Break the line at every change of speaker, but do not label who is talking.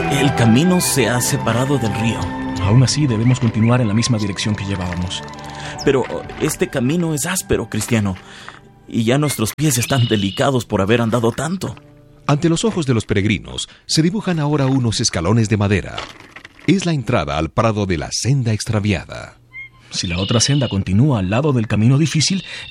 El camino se ha separado del río.
Aún así, debemos continuar en la misma dirección que llevábamos.
Pero este camino es áspero, Cristiano, y ya nuestros pies están delicados por haber andado tanto.
Ante los ojos de los peregrinos se dibujan ahora unos escalones de madera. Es la entrada al prado de la senda extraviada.
Si la otra senda continúa al lado del camino difícil,